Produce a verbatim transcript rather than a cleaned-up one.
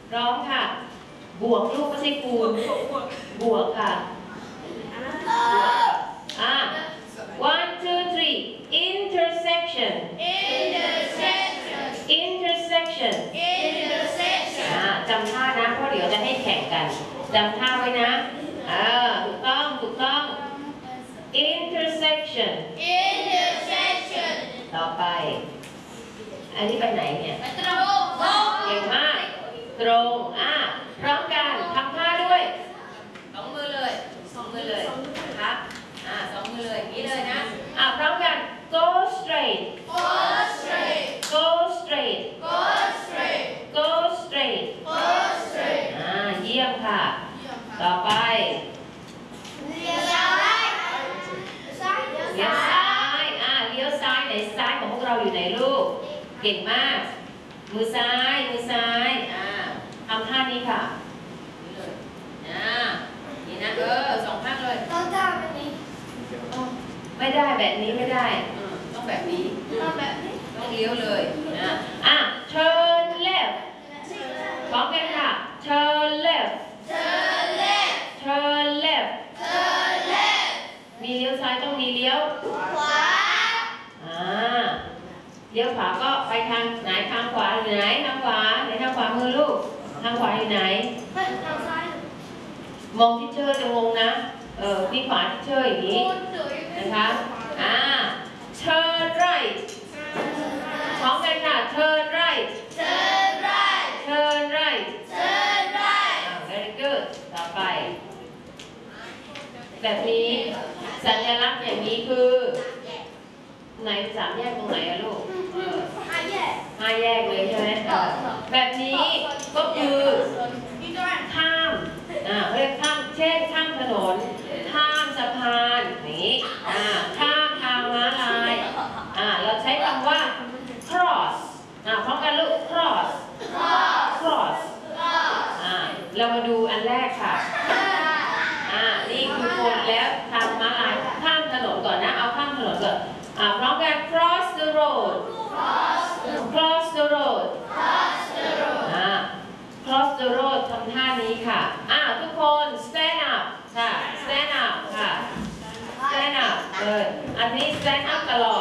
ร้องค่ะบวกลูกไม่ใช่คูณบวกค่ะอ่ะ one two three intersection intersection intersection intersection อ่ะจำท่านะเพราะเดี๋ยวจะให้แข่งกันจำท่าไว้นะเออถูกต้องถูกต้อง intersection intersection ต่อไปอันนี้ไปไหนเนี่ยตรงเก่งมากตรงอ่ะพร้อมกันทำท่าด้วยสองมือเลยสองมือเลยครับอ่ะสองมือเลยอย่างนี้เลยนะอ่ะพร้อมกัน go straight go straight go straight go straight go straight go straight อ่าเยี่ยมค่ะต่อไปเลี้ยวซ้ายซ้ายเลี้ยวซ้ายอ่ะเลี้ยวซ้ายไหนซ้ายของพวกเราอยู่ไหนลูกเก่งมากมือซ้ายมือซ้ายอ่าทำท่านี้ค่ะนี่เลยอ่านี่นะเออสองข้างเลยต้องทำแบบนี้ไม่ได้แบบนี้ไม่ได้อืมต้องแบบนี้ต้องแบบนี้ต้องเลี้ยวเลยนะอ่ะ turn left พร้อมกันค่ะ turn left turn left turn left turn left มีเลี้ยวซ้ายต้องมีเลี้ยวขวาอ่าเลี้ยวขวาก็ไปทางไหนทางขวาอยู่ไหนทางขวาไหนทางขวามือลูกทางขวาอยู่ไหนเฮ้ยทางซ้ายมองที่เชอร์จะงงนะเออที่ขวาที่เชอร์อย่างนี้นะคะอ่า turn right พร้อมกันค่ะ turn right turn right turn right turn right อ่า very good ต่อไป แบบนี้สัญลักษณ์อย่างนี้คือไหนสามแยกตรงไหนอะลูกเออห้าแยกห้าแยกเลยใช่ไหมเออแบบนี้ก็คือข้ามอ่าเรียกข้ามเช่นข้ามถนนข้ามสะพานอย่างนี้อ่าข้ามทางม้าลายอ่าเราใช้คำว่า cross อ่าพร้อมกันลูก cross cross อ่าเรามาดูอันแรกค่ะอ่านี่คือคนแล้วทางม้าลายข้ามถนนก่อนนะเอาข้ามถนนก่อนอ่าพร้อมกัน cross the road cross the road อ่า cross the road ทำท่านี้ค่ะอ่าทุกคน stand up ค่ะ stand up ค่ะ stand up เอออันนี้ stand up ตลอด